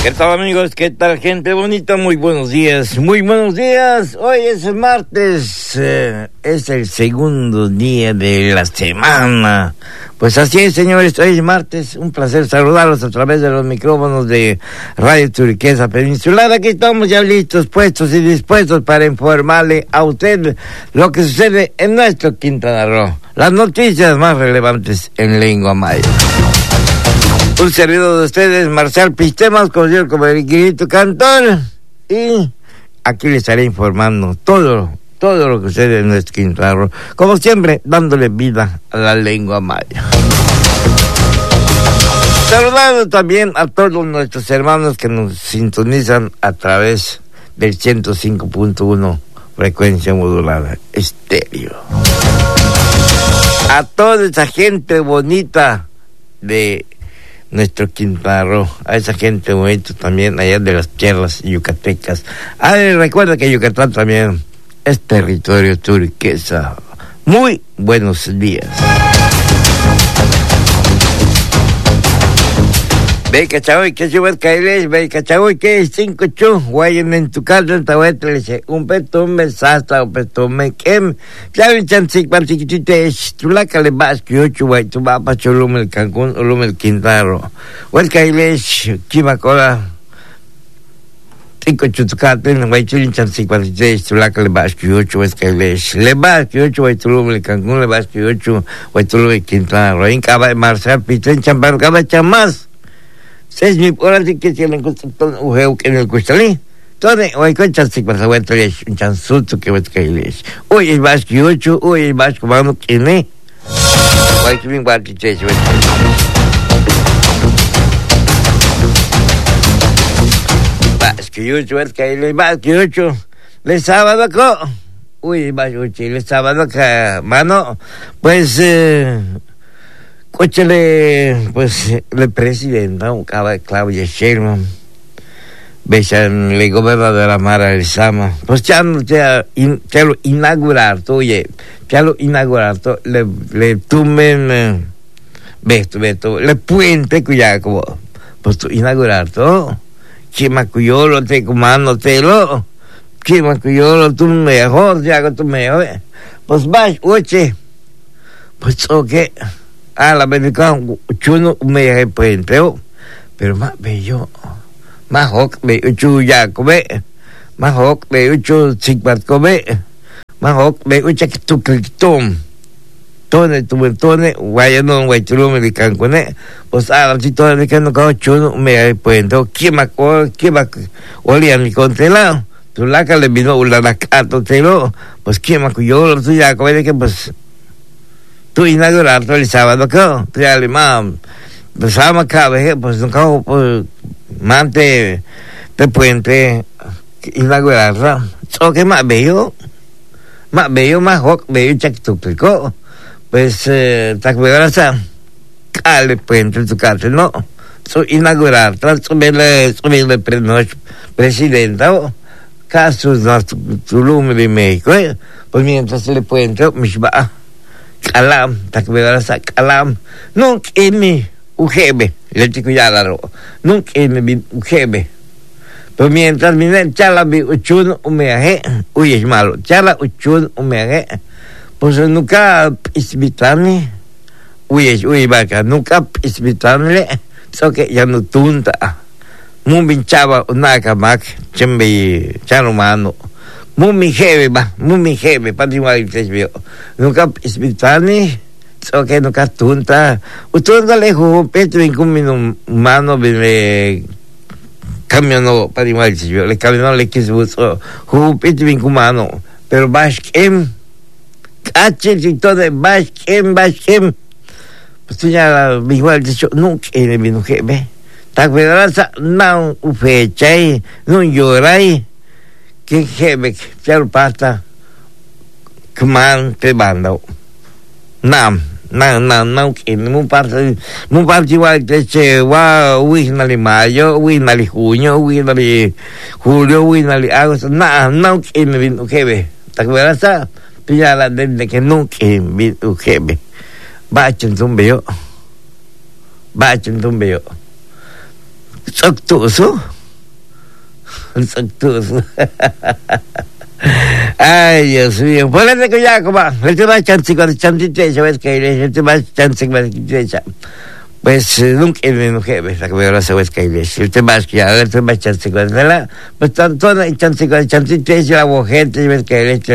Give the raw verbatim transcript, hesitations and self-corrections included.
¿Qué tal, amigos? ¿Qué tal, gente bonita? Muy buenos días, muy buenos días. Hoy es el martes, eh, es el segundo día de la semana. Pues así es, señores, hoy es martes. Un placer saludarlos a través de los micrófonos de Radio Turquesa Peninsular. Aquí estamos ya listos, puestos y dispuestos para informarle a usted lo que sucede en nuestro Quintana Roo. Las noticias más relevantes en lengua maya. Un servidor de ustedes, Marcial Pistemas, conocido como el Quirito Cantor, y aquí les estaré informando todo, todo lo que sucede en nuestro Quintana Roo, como siempre, dándole vida a la lengua maya. Saludando también a todos nuestros hermanos que nos sintonizan a través del ciento cinco punto uno frecuencia modulada estéreo. A toda esa gente bonita de nuestro Quintana Roo, a esa gente bonita también allá de las tierras yucatecas. Ah, recuerda que Yucatán también es territorio turquesa. Muy buenos días. Ve cachaoy, que subes caíles, ve cachaoy, que es cinco chu, guayen en tu casa, en tahuetle, un petume, sasta, un petume, kem, claro, chancic, partiquitite, tu la calebas, que ocho, guay, tu va pa chulum el Cancún, ulum el Quintana Roo. Huel caíles, chimacola, cinco chu tu caten, guay, chulin chancic, partiquitite, tu la calebas, que ocho, huel caíles, lebas, que ocho, guay, tulum el Cancún, lebas, que ocho, guay, tulum el Quintana Roo. En caba de Marcial, pitén, champar, caba chamás. Es mi hora de que se le encuentra todo un juego en el costalí. Todo, hoy con chance para saber todo es un chanzuto que va a caer. Hoy es vasco ocho, hoy es vasco vamos que ne. Hoy que me va a decir eso. Vasco ocho, es caer, vasco ocho. Le sábado acá. Uy, vasco ocho, le sábado acá, mano. Pues eh Escúchale, pues, el presidente, un cabo Claudia Sheinbaum, besan el gobierno de la Mara del Sama, pues ya no ya, in, ya lo inaugurar, oye, ya lo inaugurar, le, le tumben, eh, besto, besto, le puente cuya como, pues tu inaugurar todo, chima cuyolo te comando telo, chima cuyolo tu mejor, ya que tu mejor, pues vas, oye, pues ok. Ah, la americana, chuno me reprendeu, pero más bello, más hoc me uchu ya come, más hoc me uchu sigmat come, más hoc me ucha tu critom, tone tu tone, guayano, guaychulum de cancune, pues ahora si todo el que no cago chuno me reprendeu, quema, quema, olía mi contelado, tu laca le vino una lacato telo, pues quema cuyo, tú ya come que pues. Tú inaugurar todo el sábado acá, tú ya le mam, pues sábado acá, pues no cago, pues, mante, te puente, inaugurar, so que más bello, más bello, más hoc, bello, chactuplico, pues, eh, te acuerdas, cale puente tu casa, no, so inaugurar, tras subirle, subirle presidenta, casos, tu lume de México, pues mientras le puente, mis va. Kalam, tak berasa kalam, nunca ini ujebe, le chico ya la ro, nunca ini bin ujebe. Pero mientras miren chala bi uchun umeaje, uy es malo, chala uchun umeaje, pues nunca isbitani, uy es uy vaca, nunca isbitani, so que ya no tunta, mun binchaba una camak, chembe, chano mano. Muy heavy, va, muy heavy, para igual que vio. Nunca espitani, so que nunca tunta. Usted no le jugó pecho en un minuto humano, me camionó, para igual que vio, le camionó, le quiso, jugó pecho en humano, pero basquem, caches y todo, basquem, basquem. Pues tú ya, igual que yo, nunca le vino heavy. Ta cuidarasa, no, ufechay, no lloray. Que Quebec, Fiel Pata, Kuman, Tebando. Nam, nam, nam, nam, que no parte, no parte igual que che, wa, Winali Mayo, Winali Junio, Winali Julio, Winali Agosto, nam, nam, que me vino Quebec. ¿Te acuerdas? Pilla la de que nunca vino Quebec. Bachen tumbeo, bachen tumbeo. Sok tu so. Exacto. Ay, Dios mío. Ponete que ya, como, el tema chance con el chance de ¿sabes qué? El tema chance con el chance. Pues nunca me enojé, ves, la que me lo sabes que es. El tema es que ya, el tema chance con el pues tanto el chance con el chance de la gente, ves que